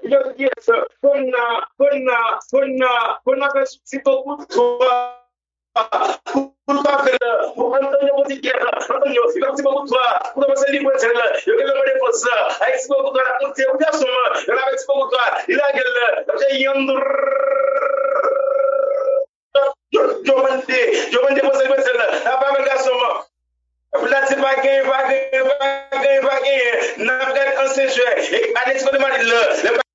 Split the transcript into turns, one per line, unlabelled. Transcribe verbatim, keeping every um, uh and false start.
eu disse, Kona, Kona, Kona, Kona que se tocou por causa o Antônio Musiqueira, Antônio, se você for tua, quando você liga para ela, eu quero ver você, aí se for tua, não tem o que assumir, eu não se for tua, e lá que ela, eu já ia andar, eu mandei, eu mandei você ver ela, a para me assumir. Là, c'est pas gagné, pas gagné, pas gagné, pas gagné. N'a pas gagné un séjour. Et allez, tu peux demander le.